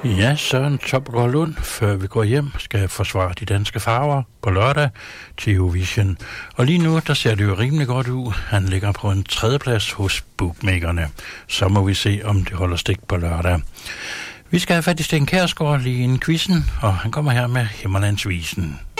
Ja, Søren Topgaard Lund, før vi går hjem, skal forsvare de danske farver på lørdag til Eurovision. Og lige nu, der ser det jo rimelig godt ud. Han ligger på en 3. plads hos bookmakerne. Så må vi se, om det holder stik på lørdag. Vi skal have fat i Sten Kjærsgaard lige inden quizzen, og han kommer her med Himmerlandsvisen.